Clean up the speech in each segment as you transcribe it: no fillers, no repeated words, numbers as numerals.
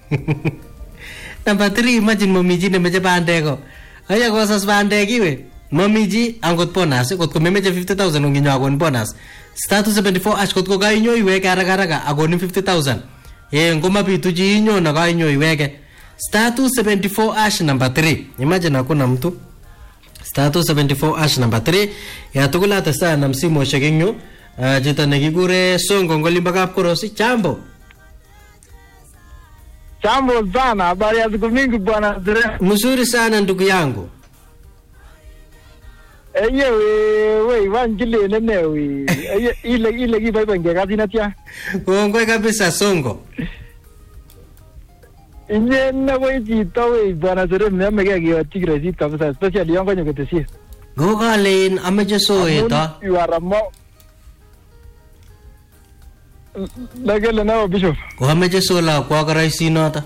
Number 3, imagine momiji nemeche bandek ko. Aya kosas bandek iwe. Momiji angot bonus kot ko memeche 50,000 unginyo akon bonus. Star 274 ash kot ko kainyo iweke haraka akonin 50,000. Ngomapitu chi inyo na kainyo iweke. Star 274 ash number 3. Imagine hakuna mtu. Star 274 ash number 3. Ya tukulata sana msimoshek eng yu. Chito nekikure Songo ngolimba Kapkorosi. Jambo. Jambo sana, habari ya siku mingi bwana Zire. Mzuri sana ndugu yangu. We Ivanjile nene we. Ile kibaiba ngekazi natia. Kongoi kabisa Songo. Inye na we chito we bwana Zire mmeke kiyochi kiresit kabisa, especially yon konyo ketesiet. Gokalein ameche soeto. Lakele nao Bishop. Ko ameche sola kwa karaisi nota.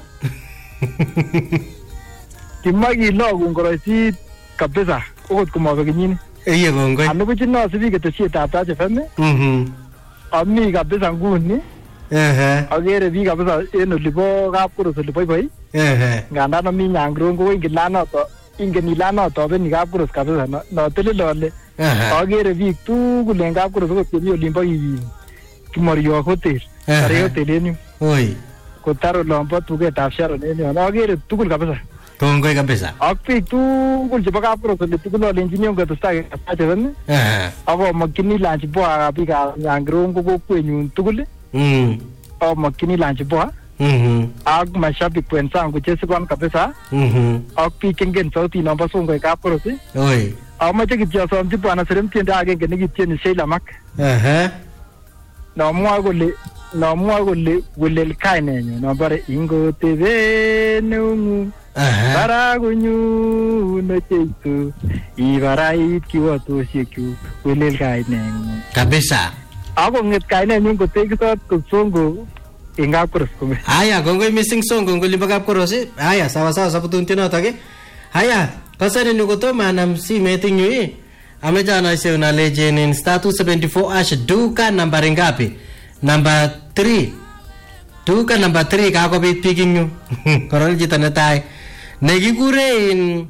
Kimagi logu karaisi kabisa. Okot kumabe kinyini. Iye kongoi. Anukuchi no sibi ketesiet ab Taach FM. Ami kabisa nguni. Agere bi kabisa en olibo Kapkoros oliboiboi. Nganda no mi nyangrongo ingen ilanoto beni Kapkoros kabisa no telelole. Agere bi tugul en Kapkoros okot kemi olimbo Kimorio Hotel. Kare hotel enu. Oi. Kotaro lombo tugetab Sharon enu. Agere tugul kabisa. Kongoi kabisa. Ak biik tugul chebo Kapkoros ole tugul olenjini ongetestai ketacheben. Ako makini lanchi boa biikab Nyangrongo kokwenyun tugul. Makini lanchi boa. Ak mashabik wenzangu chesikon kabisa. Ak biik chengen sauti nombo Songo Kapkoros. Oi. Amache kityo asomchi bwana Serem tiendo agenge nekityeni Sheila Mak. Namwa kole wilel kainenyu nambare ingotebe neungu baragunyu nocheitu ibarait kiwatoshekyu wilel kainenyu kabisa. Ako nget kainenyu ngotekisot Songo eng Kapkoros kome. Haya kongoi missing Songo ngolimbo Kapkoros. Haya sawa sabutun tinotok. Haya kasari ni kotomo anam simet eng yu ameche anaise unalejenin star 274 ash duka nambari ngapi? Number 3. Duka number 3 kakobit biik eng yu. Koron chito netai nekikure in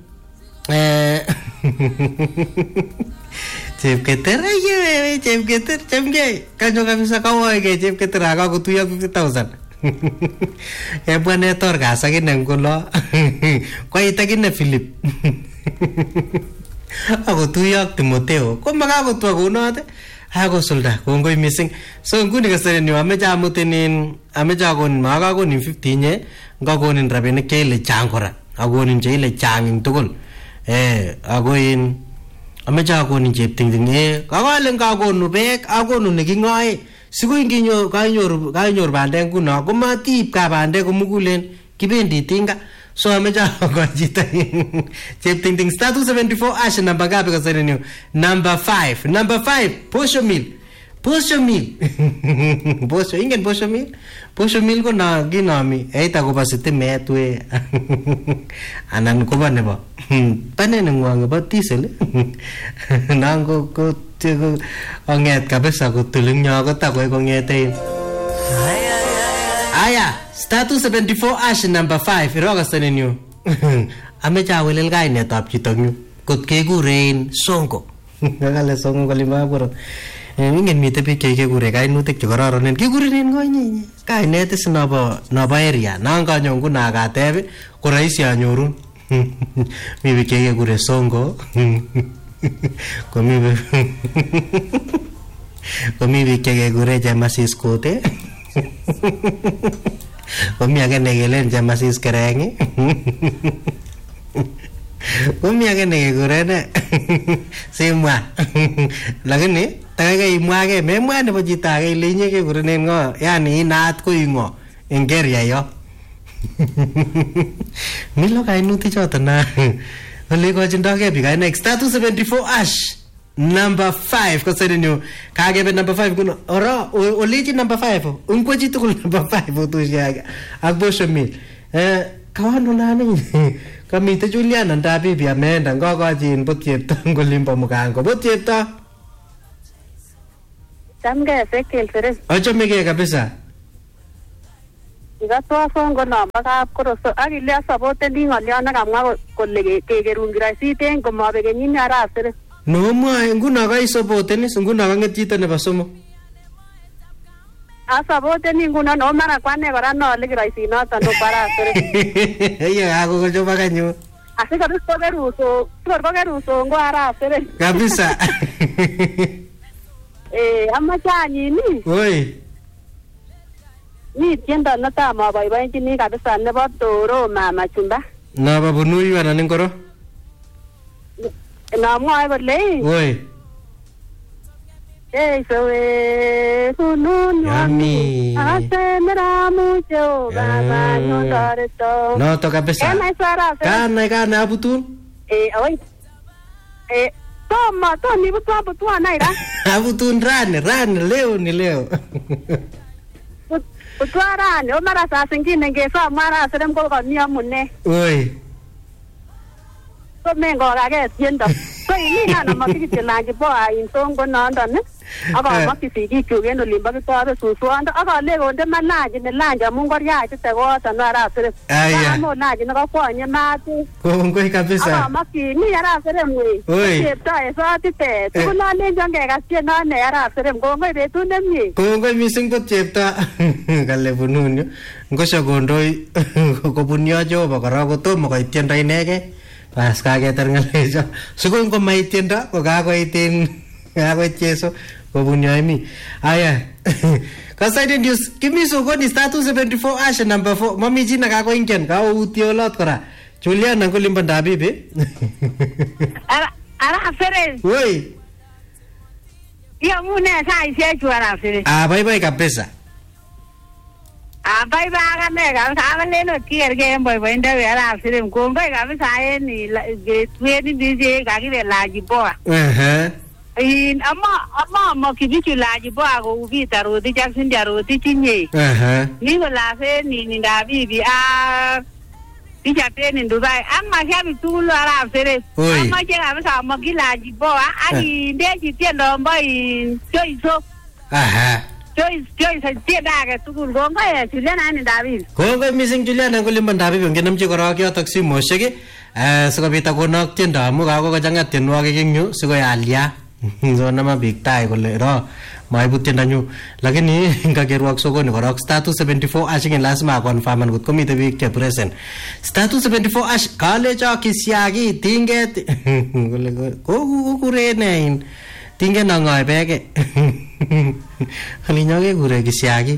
Chepketer aye Chepketer chamgei kanyo kabisa kawoike Chepketer akakotuyo 50,000. Bwana tor kasakine ngulo kwait akine Philip akotuyo ak Timoteo ko makakotwa kounote akosulda kongoi missing. So nguni kaserenyu ameche amutenin ameche akonin makakonin 50 nye ngakonin rabinik cheile chang kora akonin cheile chang ing tugul akoin ameche akonin cheptingting kakale ngakonu beek akonu neking'oe sikoi kainyoru bandek nguno komatip ka bandek komugulen kibendi tinga. So ameche akon chito cheptingting star 274 ash number gapi kaserenyu number 5 posho meal posho ingen posho meal ko na ginami eita koba sitimet we anan koba nebo panen ngwang ba diesel nango ko onget kabisa kotulung nyo ko takoy kongete aya star 274 ash number 5 iroga sanenyu ameche awelel kainetab chito nyu kot kekuren Songo. Ngale Songo ngolimbo Kapkoros. Ingen mite biik chekekure kainutik chekororonen kikurenen konye kainet is nobo area nan kanyo nguno akateb ko rahisi anyorun. Mi biik chekekure Songo komi biik chekekure Chemasis Kote komi ake nekelen Chemasis Kereng komi ake nekekuren Simwa lakini takai imwake memwa nebo chito ake ile inye kekurenen ngo yani inaat ko ingo eng area yo. Milo kainutik choto na ole kochindogei biik kainek star 274 ash number 5 kaserenyu kakebe number 5 kuno ora oleji number 5 unkwo chitugul number 5 otushia ak posho meal kawano nani kamite Juliana ndabibi ameenda ngokochin botiepto ngolimbo mugango botiepto Chamgei Ezekiel Serem. Achomegei kabisa. Ikatwa songo namba kapkoroso akile asapotendi ng'olyon nekamwa kole kekerun kiraisit komabek kenyini arap sere. No mwae nguno kaisopoten is nguno kang'et chito nebo somok. Asapoteni nguno no mara kwane kora nole kiraisinoto no arap sere. Iya kakochob akanyun. Asikorus kokeruso ngo arap sere. Kabisa. Amache anyini. Oi. Ni tiendo netam aboiboenchini kabisa nebo Toro Mama Chumba. Nabo bunu yu anan ingoro? Namwoe kole. Oi. Sowe funun Yummy. Asemera mucho baba no toreto. Noto kabisa. Kana abutun? Oi. Toma, Tony butua naira. Abutun rani leo ni leo. Utwarani, omara saa zingine ngesoma ara serem ko kami amune. Oi. So mengo kage tiendo. So ini na makikiti lanji poa insongo nondon. Aba makisiki kyugen olimba kitwabe susuando. Aba le onde malaji ne lanja mungorya ite tegota no ara serem. Aya. Amo laji no kwanye mati. Kongoi kabisa. Aba makini ara serem we. Oi. Chepta esa tite. Tukuna le jange gasye na ne ara serem kongoi betu nemye. Kongoi mising ko chepta. Kale bununyo. Ngosha kondoi kobunyo Jehova kora kotomo koitiendo inege. Pas kaketar ngalecho. Sukon ko maitiendo ko kakoitin kakoit Jesu kobunyo imi. Aya. Kasaidi news. Kimi sokoni status 74 asha number 4. Mami jina kakoingen kautio lot kora. Julian nangulimba ndabibi. Ara fere. Oi. Iyo mune saa ishechu ara fere. Bye kabisa. Bye agane kabisa lelo kierge boy ndawe ara fere mkongoi kabisa ni getweni DJ kakibe laji boa. Ama kibichu laji boa ko ubita rodi Jackson dia rodi chinye. Ni ko la fe ni ndabibi Picha teni Dubai ama shabi tulo ara fere. Ama je kabisa ama kilaji boa aki ndeji tiendo mbai choiso. Joyce tiedage tugul gonga Julian ani David. Gonga missing Julian angolimba David ngenamchi korok yotok simoshek sikobit akonok tiendo amu kakokachang'a tienwogik eng yu sikoi alia. So nama big tai kole ro maibu tiendonyu lakini ngakerwok sokoni korok status 74 ash ing lazima confirm ngot komite biik che present. Status 74 ash kalecho kisyaki tinget kole kukurene tinget nangoe beke. Alinyo kekure kisyaki.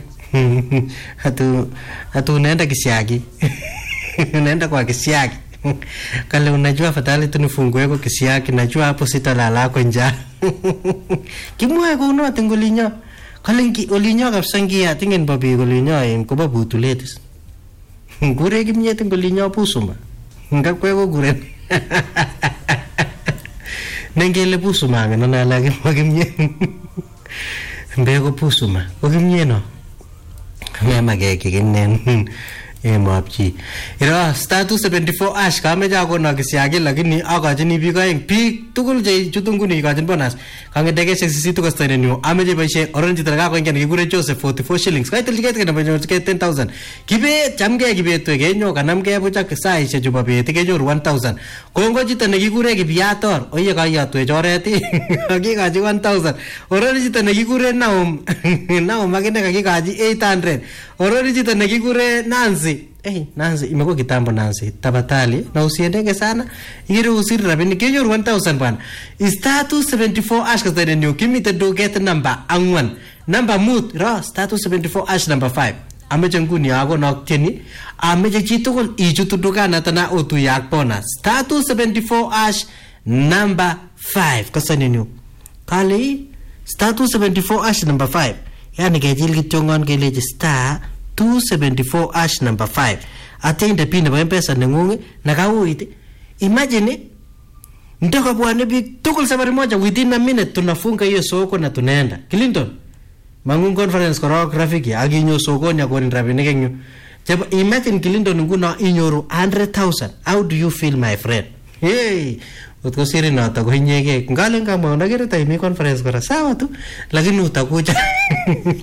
Atu nenda kisyaki. Nenda kwa kisyaki. Kale unajua afadhali tunifungue kwa kisyaki, najua hapo sitalala kwa njaa. Kimwae kuno tingulinyo. Kale olinyo kabisa ngia tingen babi olinyo ko babutuletis. Gure kimye tingulinyo pusuma. Ngakwe ko gure. Nengele pusuma ngana lagi magimye. Mbego pusuma. Ogimye no. Ngama gege ginen. Mapchi. Ira status 74 ash kameja akona kisyaki lakini akachini biik aeng biik tugul che chutunguni ikachin bonus. Kangedege 66 ko stone new. Ameje boishe orange talaga ko ingen kikure Joseph 44 shillings. Kaitil ticket kana bonyo ticket 10000. Kibe chamge kibetwe kenyo kanamge buchak saishe juba bet kenyoru 1000. Kongo chito nekikure kibiator oye kayatwe choreti. Akikachi 1000. Orange chito nekikure Naum. Naum akine kakikachi 800. Orange chito nekikure Nancy. Nancy imekuwa kitambo Nancy. Tafadhali na usiendeke sana. Ili usiri rabini kenyoru 1000 bwana. Status 74 ash kasene new kimite do get number angwan. Number mut ra status 74 ash number 5. Ameche nguni ako nokteni. Ameche chitugul ichutu dukana tana otu yak bonus. Status 74 ash number 5 kasene new. Kali status 74 ash number 5. Yani kejil kityongon keleji star 274 ash number 5. Atende pin nebo M-Pesa nengung nakauit. Imagine ndoko bwana biik tugul safari moja within a minute tunafunga hiyo soko na tunaenda. Clinton mangun conference korok rafiki aginyo sokoni akoni rabinik eng yu. Imagine Clinton nguno inyoru 100,000. How do you feel my friend? Hey, utko siri noto ko inyege ngalen kama unagere time conference kora sawa tu lakini utakuja